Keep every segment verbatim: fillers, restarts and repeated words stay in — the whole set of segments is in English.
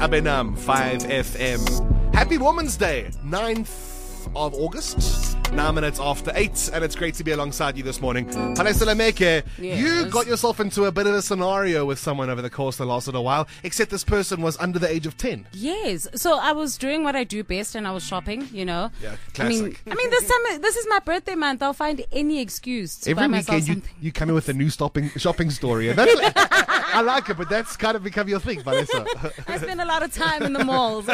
Abenam, five F M. Happy Women's Day, ninth of August, nine minutes after eight, and it's great to be alongside you this morning. Yes. You got yourself into a bit of a scenario with someone over the course that lasted a while, except this person was under the age of ten. Yes. So I was doing what I do best, and I was shopping, you know. Yeah, classic. I mean, I mean this time, this is my birthday month. I'll find any excuse to Every buy myself weekend you, something. you come in with a new stopping, shopping story, and that's I like it, but that's kind of become your thing, Vanessa. I spend a lot of time in the malls,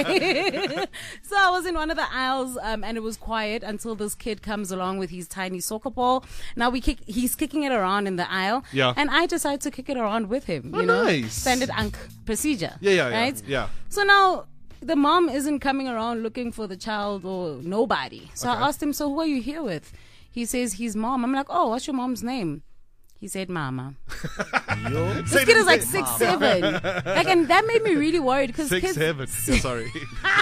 okay? So I was in one of the aisles, um, and it was quiet until this kid comes along with his tiny soccer ball. Now we kick, he's kicking it around in the aisle, Yeah. and I decide to kick it around with him. Oh, you know, nice. standard Ankh procedure. Yeah, yeah, yeah, right? yeah. So now the mom isn't coming around looking for the child or nobody. So Okay. I asked him, "So who are you here with?" He says his mom. I'm like, "Oh, what's your mom's name?" He said, "Mama." This Say kid it is like again. six, seven. Like, and that made me really worried because Six, kids, seven. Yeah, sorry.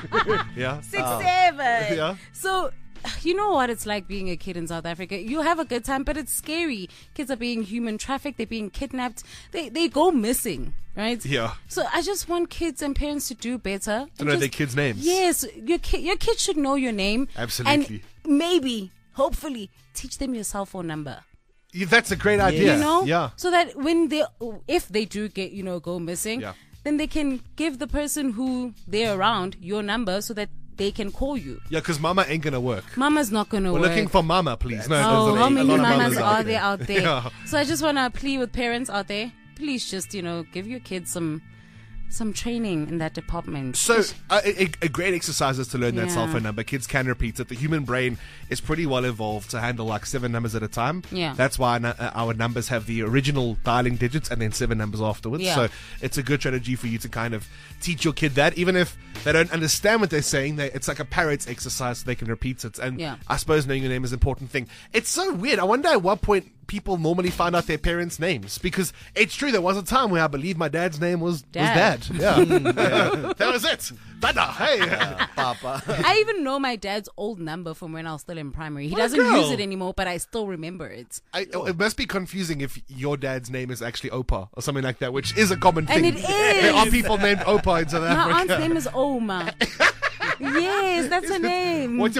yeah. six, seven. Yeah. So, you know what it's like being a kid in South Africa. You have a good time, but it's scary. Kids are being human trafficked. They're being kidnapped. They they go missing, right? Yeah. So I just want kids and parents to do better. To And know just- their kids' names. Yes, your kid, your kid should know your name. Absolutely. And maybe, hopefully, teach them your cell phone number. Yeah, that's a great idea. You know, Yeah. so that when they, if they do get, you know, go missing, Yeah. then they can give the person who they're around your number so that they can call you. Yeah, because mama ain't going to work. Mama's not gonna We're work. looking for mama, please. No, Oh, there's a- how a many lot of mamas mothers are there out there? Yeah. So I just want to plead with parents out there. Please just, you know, give your kids some some training in that department. So, uh, a, a great exercise is to learn that Yeah. cell phone number. Kids can repeat it. The human brain is pretty well evolved to handle like seven numbers at a time. Yeah. That's why no- uh, our numbers have the original dialing digits and then seven numbers afterwards. Yeah. So, it's a good strategy for you to kind of teach your kid that. Even if they don't understand what they're saying, they, it's like a parrot exercise so they can repeat it. And Yeah. I suppose knowing your name is an important thing. It's so weird. I wonder at what point people normally find out their parents' names, because it's true. There was a time where I believe my dad's name was Dad. was dad. Yeah. Yeah. That was it. Dada. Hey. Papa. I even know my dad's old number from when I was still in primary. He What a doesn't girl. use it anymore, but I still remember it. I, it must be confusing if your dad's name is actually Opa or something like that, which is a common And thing. it There are is. people named Opa in South My Africa. aunt's name is Oma. Yes, that's her name. What's your